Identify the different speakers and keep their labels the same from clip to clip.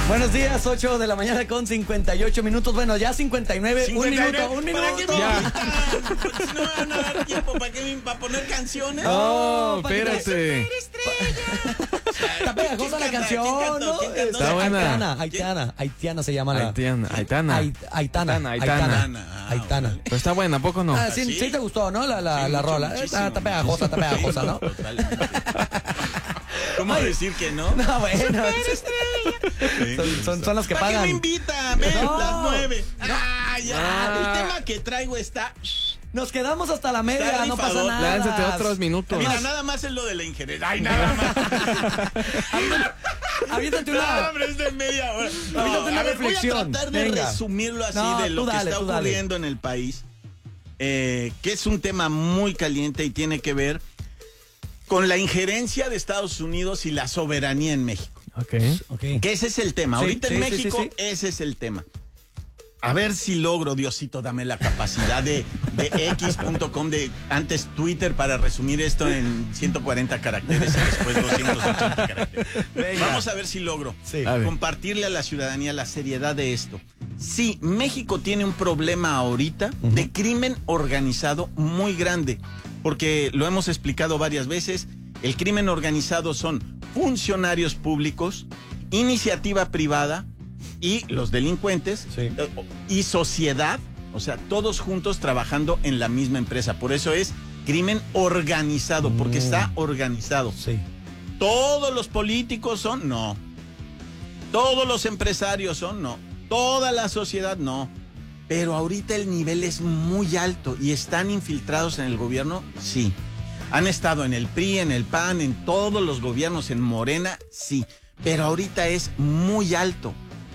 Speaker 1: Buenos días, 8 de la mañana con 58 minutos. Bueno, ya 59.
Speaker 2: 59.
Speaker 1: Un minuto.
Speaker 2: ¿Para qué me invitan? Porque si no me van a dar tiempo, ¿para poner canciones?
Speaker 3: No,
Speaker 1: para que te-
Speaker 3: espérate.
Speaker 1: Está pegajosa la canción, ¿no?
Speaker 2: ¿Quién cantó?
Speaker 3: Está buena.
Speaker 1: Haitiana se llama la...
Speaker 3: Aitana.
Speaker 1: Aitana.
Speaker 3: Pero está buena, ¿a poco no?
Speaker 1: Ah, sí,
Speaker 2: ¿Sí?
Speaker 1: sí te gustó, ¿no? La
Speaker 2: Sí,
Speaker 1: rola.
Speaker 2: muchísimo,
Speaker 1: Está pegajosa, ¿no?
Speaker 2: Totalmente. ¿Cómo decir que no?
Speaker 1: No, bueno. Son las que
Speaker 2: ¿Para qué
Speaker 1: pagan.
Speaker 2: me invitan? Ven,
Speaker 1: No.
Speaker 2: las 9. Ya.
Speaker 3: Ah.
Speaker 2: El tema que traigo está...
Speaker 1: Nos quedamos hasta la media,
Speaker 2: Está
Speaker 1: no pasa
Speaker 2: rifado.
Speaker 1: nada.
Speaker 3: Lánzate otros minutos.
Speaker 2: Mira, nada más es lo de la injerencia. Ay, nada más.
Speaker 1: Aviéntate
Speaker 2: No,
Speaker 1: una...
Speaker 2: hombre, es de media hora.
Speaker 1: No, una
Speaker 2: a ver,
Speaker 1: reflexión.
Speaker 2: voy a tratar de
Speaker 1: Venga.
Speaker 2: resumirlo así
Speaker 1: No,
Speaker 2: de lo
Speaker 1: tú
Speaker 2: que
Speaker 1: dale,
Speaker 2: está
Speaker 1: tú dale.
Speaker 2: ocurriendo en el país, que es un tema muy caliente y tiene que ver con la injerencia de Estados Unidos y la soberanía en México.
Speaker 3: Ok.
Speaker 2: Que ese es el tema.
Speaker 1: Sí,
Speaker 2: Ahorita
Speaker 1: sí,
Speaker 2: en
Speaker 1: sí,
Speaker 2: México,
Speaker 1: sí, sí.
Speaker 2: ese es el tema. A ver si logro, Diosito, dame la capacidad de x.com, de antes Twitter, para resumir esto en 140 caracteres y después 280 caracteres.
Speaker 1: Venga.
Speaker 2: Vamos a ver si logro
Speaker 1: Sí.
Speaker 3: A ver.
Speaker 2: compartirle a la ciudadanía la seriedad de esto. Sí, México tiene un problema ahorita de crimen organizado muy grande, porque lo hemos explicado varias veces. El crimen organizado son funcionarios públicos, iniciativa privada y los delincuentes,
Speaker 1: Sí.
Speaker 2: y sociedad, o sea, todos juntos trabajando en la misma empresa. Por eso es crimen organizado, porque está organizado.
Speaker 1: Sí.
Speaker 2: ¿Todos los políticos son? No. ¿Todos los empresarios son? No. ¿Toda la sociedad? No. Pero ahorita el nivel es muy alto y están infiltrados en el gobierno, sí. Han estado en el PRI, en el PAN, en todos los gobiernos, en Morena, sí. Pero ahorita es muy alto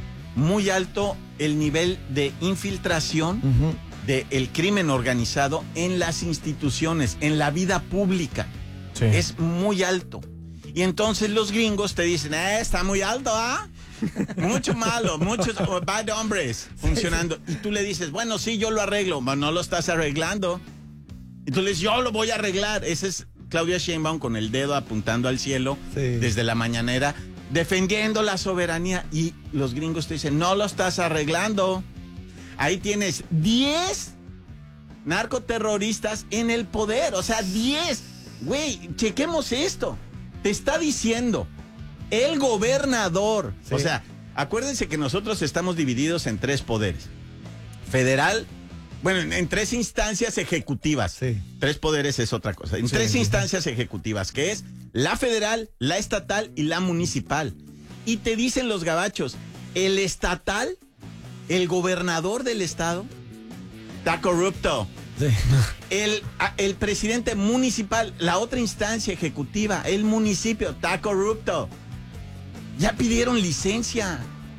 Speaker 2: el nivel de infiltración del crimen organizado en las instituciones, en la vida pública.
Speaker 3: Sí.
Speaker 2: Es muy alto. Y entonces los gringos te dicen, está muy alto, ¿ah? Mucho malo, muchos bad hombres funcionando. Y tú le dices, bueno, sí, yo lo arreglo. Pero no lo estás arreglando. Y tú le dices, yo lo voy a arreglar. Ese es Claudia Sheinbaum con el dedo apuntando al cielo,
Speaker 1: Sí.
Speaker 2: desde la mañanera, defendiendo la soberanía. Y los gringos te dicen, no lo estás arreglando. Ahí tienes 10 narcoterroristas en el poder. O sea, 10. Güey, chequemos esto. Te está diciendo el gobernador.
Speaker 1: Sí.
Speaker 2: O sea, acuérdense que nosotros estamos divididos en 3 poderes. Federal, bueno, en 3 instancias ejecutivas.
Speaker 1: Sí.
Speaker 2: 3 poderes es otra cosa. En
Speaker 1: Sí.
Speaker 2: 3 instancias ejecutivas, que es la federal, la estatal y la municipal. Y te dicen los gabachos, el estatal, el gobernador del estado, está corrupto.
Speaker 1: Sí.
Speaker 2: El presidente municipal, la otra instancia ejecutiva, el municipio, está corrupto. Ya pidieron licencia.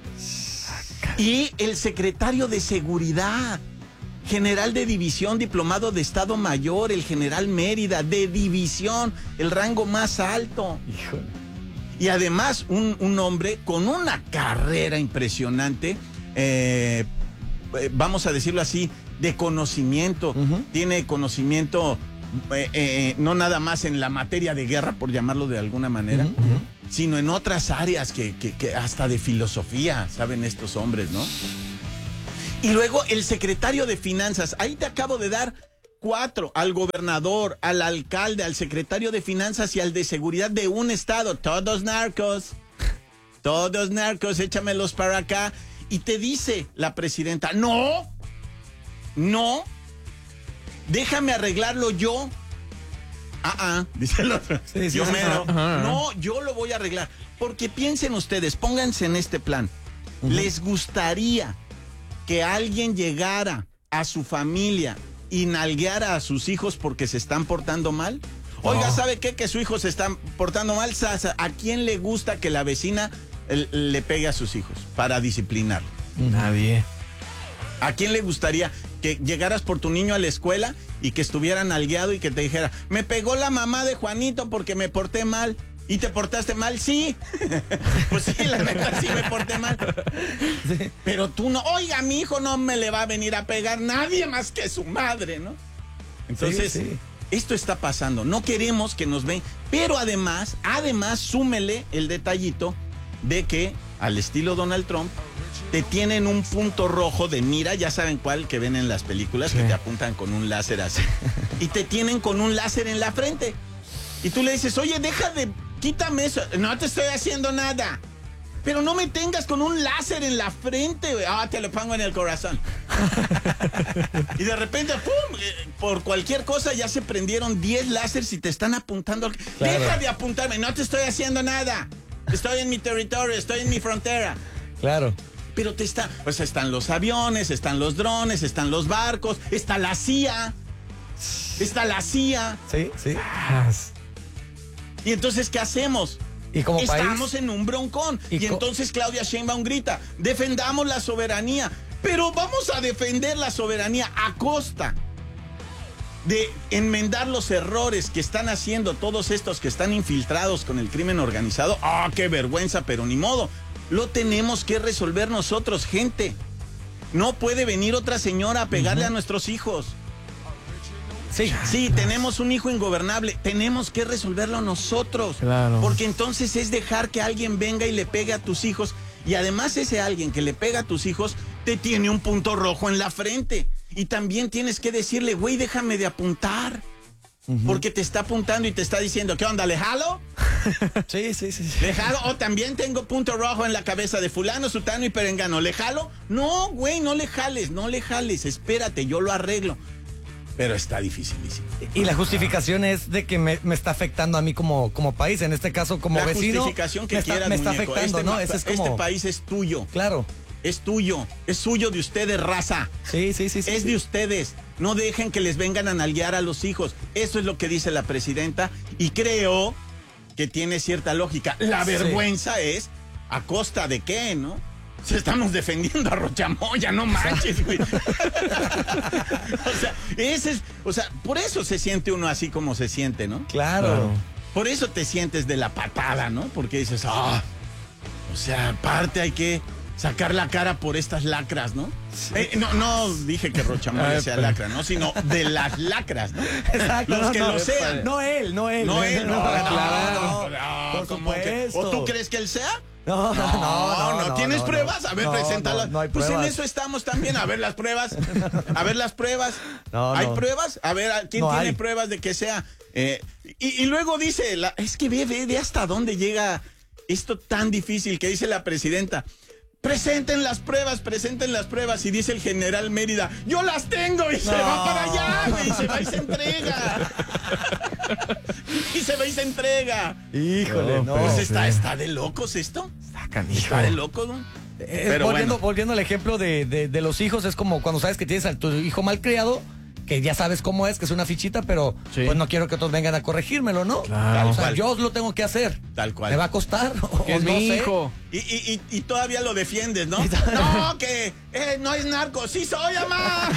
Speaker 2: Y el secretario de seguridad, general de división, diplomado de Estado Mayor, el general Mérida, de división, el rango más alto.
Speaker 1: Híjole.
Speaker 2: Y además un hombre con una carrera impresionante, vamos a decirlo así, de conocimiento. Tiene conocimiento no nada más en la materia de guerra, por llamarlo de alguna manera, sino en otras áreas que hasta de filosofía saben estos hombres, ¿no? Y luego el secretario de Finanzas, ahí te acabo de dar 4, al gobernador, al alcalde, al secretario de Finanzas y al de Seguridad de un estado, todos narcos, échamelos para acá. Y te dice la presidenta, no, déjame arreglarlo yo. Dice el otro.
Speaker 1: Sí, sí,
Speaker 2: yo
Speaker 1: sí,
Speaker 2: mero.
Speaker 3: ajá.
Speaker 2: No, yo lo voy a arreglar. Porque piensen ustedes, pónganse en este plan. ¿Les gustaría que alguien llegara a su familia y nalgueara a sus hijos porque se están portando mal? Oiga, ¿sabe qué? Que su hijo se está portando mal. ¿A quién le gusta que la vecina le pegue a sus hijos para disciplinarlo?
Speaker 3: Nadie.
Speaker 2: ¿A quién le gustaría que llegaras por tu niño a la escuela y que estuviera nalgueado y que te dijera, me pegó la mamá de Juanito porque me porté mal? ¿Y te portaste mal? Sí. Pues sí, la neta sí me porté mal.
Speaker 1: Sí.
Speaker 2: Pero tú no. Oiga, mi hijo no me le va a venir a pegar nadie más que su madre, ¿no? Entonces,
Speaker 1: Sí, sí.
Speaker 2: esto está pasando. No queremos que nos vean. Pero además, súmele el detallito de que al estilo Donald Trump, te tienen un punto rojo de mira, ya saben cuál, que ven en las películas,
Speaker 3: Sí.
Speaker 2: que te apuntan con un láser así. Y te tienen con un láser en la frente. Y tú le dices, oye, quítame eso. No te estoy haciendo nada. Pero no me tengas con un láser en la frente, güey. Ah, te lo pongo en el corazón. Y de repente, ¡pum! Por cualquier cosa ya se prendieron 10 láseres y te están apuntando.
Speaker 1: Claro.
Speaker 2: Deja de apuntarme, no te estoy haciendo nada. Estoy en mi territorio, estoy en mi frontera.
Speaker 1: Claro.
Speaker 2: Pero pues están los aviones, están los drones, están los barcos, está la CIA. Está la CIA.
Speaker 1: Sí, sí.
Speaker 2: Y entonces, ¿qué hacemos?
Speaker 1: Y como
Speaker 2: Estamos
Speaker 1: país.
Speaker 2: en un broncón. Y entonces Claudia Sheinbaum grita, defendamos la soberanía. Pero vamos a defender la soberanía a costa de enmendar los errores que están haciendo todos estos que están infiltrados con el crimen organizado. ¡Ah, qué vergüenza! Pero ni modo. Lo tenemos que resolver nosotros, gente. No puede venir otra señora a pegarle a nuestros hijos.
Speaker 1: Sí.
Speaker 2: Sí, tenemos un hijo ingobernable, tenemos que resolverlo nosotros.
Speaker 3: Claro.
Speaker 2: Porque entonces es dejar que alguien venga y le pegue a tus hijos. Y además ese alguien que le pega a tus hijos te tiene un punto rojo en la frente. Y también tienes que decirle, güey, déjame de apuntar. Porque te está apuntando y te está diciendo, ¿qué onda, le jalo?
Speaker 1: Sí, sí, sí.
Speaker 2: ¿Le jalo? O también tengo punto rojo en la cabeza de fulano, sutano y perengano. ¿Le jalo? No, güey, no le jales, espérate, yo lo arreglo. Pero está dificilísimo.
Speaker 1: Y la justificación es de que me está afectando a mí como país, en este caso como
Speaker 2: la
Speaker 1: vecino.
Speaker 2: Justificación que
Speaker 1: me está,
Speaker 2: quieras,
Speaker 1: me está
Speaker 2: muñeco.
Speaker 1: afectando, ¿no? Ese es como...
Speaker 2: Este país es tuyo.
Speaker 1: Claro.
Speaker 2: Es tuyo. Es suyo de ustedes, raza.
Speaker 1: Sí, sí, sí.
Speaker 2: Es de ustedes. No dejen que les vengan a nalguear a los hijos. Eso es lo que dice la presidenta. Y creo que tiene cierta lógica. La vergüenza es a costa de qué, ¿no? Si estamos defendiendo a Rochamoya, no manches, güey. O sea, por eso se siente uno así como se siente, ¿no?
Speaker 1: Claro.
Speaker 2: Por eso te sientes de la patada, ¿no? Porque dices, o sea, aparte hay que sacar la cara por estas lacras, ¿no? No dije que Rochamoya sea lacra, ¿no? Sino de las lacras, ¿no?
Speaker 1: Exacto.
Speaker 2: Los que lo sean.
Speaker 1: No él.
Speaker 2: No,
Speaker 1: Por
Speaker 2: ¿cómo que?
Speaker 1: supuesto.
Speaker 2: ¿O tú crees que él sea?
Speaker 1: No.
Speaker 2: ¿Tienes pruebas? A ver, preséntalas.
Speaker 1: No hay
Speaker 2: pues
Speaker 1: pruebas.
Speaker 2: en eso estamos también. A ver las pruebas.
Speaker 1: No,
Speaker 2: ¿Hay
Speaker 1: no.
Speaker 2: pruebas? A ver, ¿quién
Speaker 1: No
Speaker 2: tiene
Speaker 1: hay.
Speaker 2: pruebas de que sea? Y luego dice, es que ve hasta dónde llega esto tan difícil que dice la presidenta. Presenten las pruebas. Y dice el general Mérida, yo las tengo, y se va para allá, güey, y se va y se entrega.
Speaker 1: Híjole, no.
Speaker 2: Pues está de locos esto.
Speaker 3: Está canijo.
Speaker 2: Está de locos, ¿no? Pero
Speaker 1: volviendo al ejemplo de los hijos, es como cuando sabes que tienes a tu hijo malcriado, que ya sabes cómo es, que es una fichita, pero
Speaker 3: Sí.
Speaker 1: pues no quiero que otros vengan a corregírmelo, ¿no?
Speaker 3: Claro.
Speaker 1: O sea,
Speaker 2: Tal cual.
Speaker 1: yo lo tengo que hacer.
Speaker 2: Tal cual.
Speaker 1: ¿Me va a costar? O
Speaker 3: Que es
Speaker 1: no
Speaker 3: mi
Speaker 1: sé.
Speaker 3: hijo.
Speaker 2: Y todavía lo defiendes, ¿no? No, que no es narco. ¡Sí soy, mamá!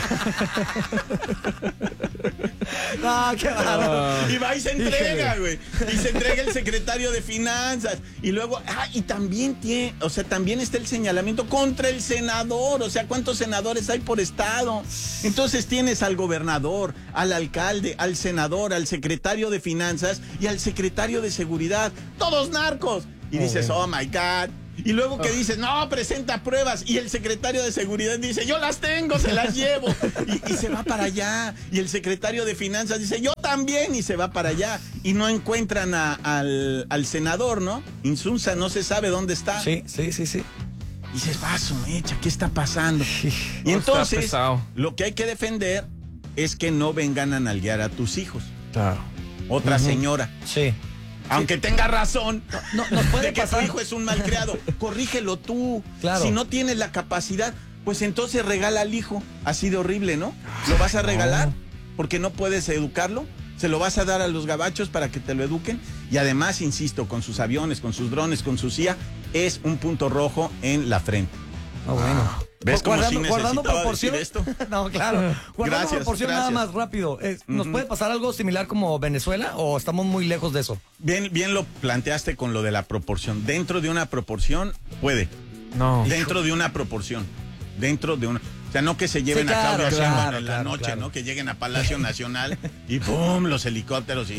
Speaker 1: No, qué bárbaro.
Speaker 2: Y va y se entrega, güey. Y se entrega el secretario de Finanzas. Y luego, y también también está el señalamiento contra el senador. O sea, ¿cuántos senadores hay por estado? Entonces tienes al gobernador, al alcalde, al senador, al secretario de Finanzas y al secretario de Seguridad. Todos narcos. Y dices, oh my God. Y luego que dices, no, presenta pruebas. Y el secretario de Seguridad dice, yo las tengo, se las llevo. Y se va para allá. Y el secretario de Finanzas dice, yo también. Y se va para allá. Y no encuentran al senador, ¿no? Insunza, no se sabe dónde está.
Speaker 1: Sí.
Speaker 2: Y dices, su mecha, ¿qué está pasando? Y
Speaker 3: No, está
Speaker 2: entonces,
Speaker 3: pesado.
Speaker 2: lo que hay que defender es que no vengan a nalguear a tus hijos.
Speaker 3: Claro.
Speaker 2: Otra señora.
Speaker 1: Sí.
Speaker 2: Aunque tenga razón
Speaker 1: No, nos puede
Speaker 2: de que
Speaker 1: pasar.
Speaker 2: tu hijo es un malcriado, corrígelo tú.
Speaker 1: Claro.
Speaker 2: Si no tienes la capacidad, pues entonces regala al hijo. Así de horrible, ¿no? ¿Lo vas a regalar? Porque no puedes educarlo. Se lo vas a dar a los gabachos para que te lo eduquen. Y además, insisto, con sus aviones, con sus drones, con su CIA, es un punto rojo en la frente.
Speaker 1: Bueno.
Speaker 2: ¿Ves cómo sí
Speaker 1: guardando
Speaker 2: necesitaba
Speaker 1: proporción?
Speaker 2: decir esto?
Speaker 1: No, claro. Guardando
Speaker 2: Gracias,
Speaker 1: proporción nada más rápido. ¿Nos puede pasar algo similar como Venezuela o estamos muy lejos de eso?
Speaker 2: Bien lo planteaste con lo de la proporción. Dentro de una proporción, puede.
Speaker 3: No.
Speaker 2: Dentro de una proporción. O sea, no que se lleven
Speaker 1: Sí, claro,
Speaker 2: a Claudia Sheinbaum
Speaker 1: claro,
Speaker 2: en la
Speaker 1: claro,
Speaker 2: noche,
Speaker 1: claro.
Speaker 2: ¿no? Que lleguen a Palacio Nacional y ¡pum! Los helicópteros y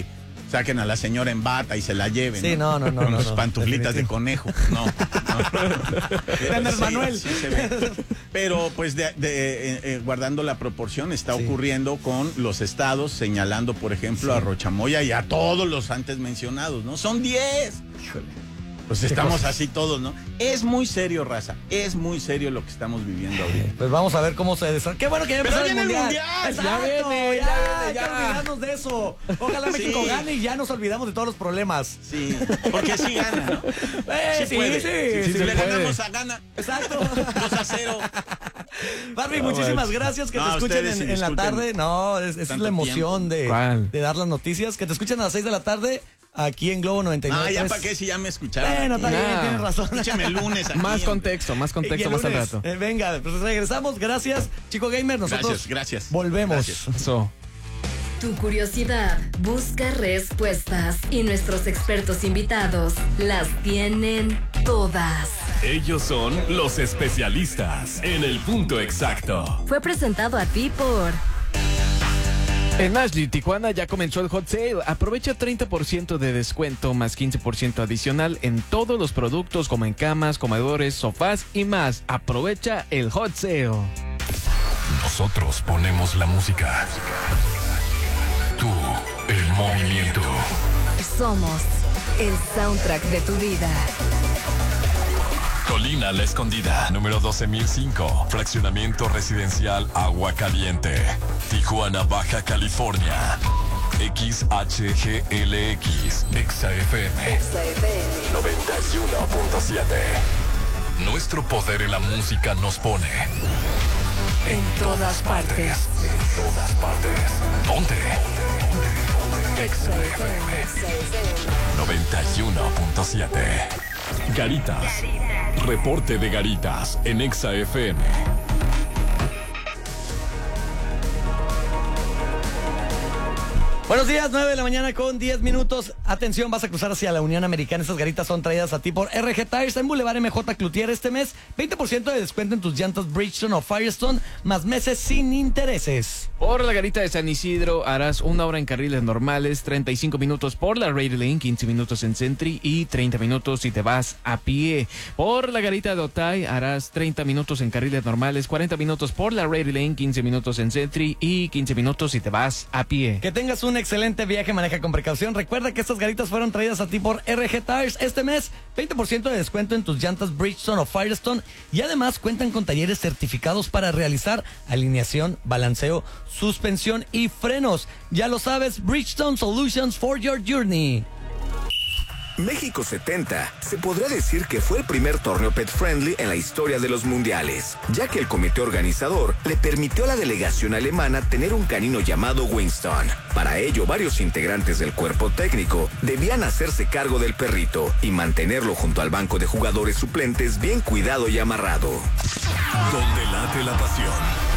Speaker 2: saquen a la señora en bata y se la lleven.
Speaker 1: Sí, no.
Speaker 2: Con sus
Speaker 1: no,
Speaker 2: pantuflitas de
Speaker 1: definitivo.
Speaker 2: conejo. No.
Speaker 1: Andrés Manuel.
Speaker 2: Sí se ve. Pero pues guardando la proporción, está ocurriendo con los estados, señalando, por ejemplo, a Rochamoya y a todos los antes mencionados, ¿no? Son 10.
Speaker 1: Híjole.
Speaker 2: Pues estamos así todos, ¿no? Es muy serio, raza. Es muy serio lo que estamos viviendo ahorita.
Speaker 1: Pues vamos a ver cómo se desarrolla. ¡Qué bueno que ya
Speaker 2: Pero
Speaker 1: empezó el
Speaker 2: viene el
Speaker 1: mundial!
Speaker 2: Mundial.
Speaker 1: Exacto,
Speaker 3: Ya viene,
Speaker 1: hay
Speaker 3: ya.
Speaker 1: que olvidarnos de eso. Ojalá
Speaker 2: Sí.
Speaker 1: México gane y ya nos olvidamos de todos los problemas.
Speaker 2: Sí, porque sí gana, ¿no?
Speaker 1: Sí
Speaker 2: puede.
Speaker 1: sí,
Speaker 2: Si
Speaker 3: se
Speaker 2: le
Speaker 3: puede.
Speaker 2: ganamos a Gana,
Speaker 1: Exacto.
Speaker 2: 2-0.
Speaker 1: Barbie, muchísimas gracias que
Speaker 2: No,
Speaker 1: te escuchen
Speaker 2: ustedes sí,
Speaker 1: en la
Speaker 2: disculpen
Speaker 1: tarde. No, esa es
Speaker 2: tanto
Speaker 1: la emoción
Speaker 3: ¿Cuál?
Speaker 1: de dar las noticias. Que te escuchen a las 6 de la tarde aquí en Globo 99.
Speaker 2: Ah, ya para qué si ya me escucharon.
Speaker 1: Bueno,
Speaker 2: aquí.
Speaker 1: está bien,
Speaker 3: Nah.
Speaker 1: tienes razón.
Speaker 2: Escúcheme el lunes aquí.
Speaker 3: Más
Speaker 2: hombre.
Speaker 3: contexto
Speaker 1: Y
Speaker 3: más
Speaker 1: el
Speaker 3: al
Speaker 1: lunes,
Speaker 3: rato.
Speaker 1: venga, pues regresamos. Gracias, Chico Gamer. Nosotros
Speaker 2: Gracias.
Speaker 1: volvemos.
Speaker 2: Gracias.
Speaker 3: Eso.
Speaker 4: Tu curiosidad busca respuestas y nuestros expertos invitados las tienen todas.
Speaker 5: Ellos son los especialistas en el punto exacto.
Speaker 4: Fue presentado a ti por
Speaker 3: En Ashley, Tijuana ya comenzó el hot sale. Aprovecha 30% de descuento más 15% adicional en todos los productos como en camas, comedores, sofás y más. Aprovecha el hot sale.
Speaker 5: Nosotros ponemos la música. Tú, el movimiento.
Speaker 4: Somos el soundtrack de tu vida.
Speaker 5: Colina La Escondida, número 12005. Fraccionamiento residencial Agua Caliente. Tijuana, Baja California. XHGLX. XFM 91.7. Nuestro poder en la música nos pone
Speaker 4: En todas partes.
Speaker 5: En todas partes. Ponte. XFM 91.7. Garitas. Reporte de Garitas en Exa FM.
Speaker 1: Buenos días, 9 de la mañana con 10 minutos. Atención, vas a cruzar hacia la Unión Americana. Estas garitas son traídas a ti por RG Tires en Boulevard MJ Cloutier este mes. 20% de descuento en tus llantas Bridgestone o Firestone, más meses sin intereses.
Speaker 3: Por la garita de San Isidro harás 1 hora en carriles normales, 35 minutos por la Raider Lane, 15 minutos en Sentry y 30 minutos si te vas a pie. Por la garita de Otay harás 30 minutos en carriles normales, 40 minutos por la Raider Lane, 15 minutos en Sentry y 15 minutos si te vas a pie.
Speaker 1: Que tengas un excelente viaje, maneja con precaución. Recuerda que estas garitas fueron traídas a ti por RG Tires este mes. 20% de descuento en tus llantas Bridgestone o Firestone y además cuentan con talleres certificados para realizar alineación, balanceo, suspensión y frenos. Ya lo sabes, Bridgestone Solutions for your journey.
Speaker 6: México 70 se podrá decir que fue el primer torneo pet friendly en la historia de los mundiales, ya que el comité organizador le permitió a la delegación alemana tener un canino llamado Winston. Para ello, varios integrantes del cuerpo técnico debían hacerse cargo del perrito y mantenerlo junto al banco de jugadores suplentes bien cuidado y amarrado.
Speaker 5: Donde late la pasión.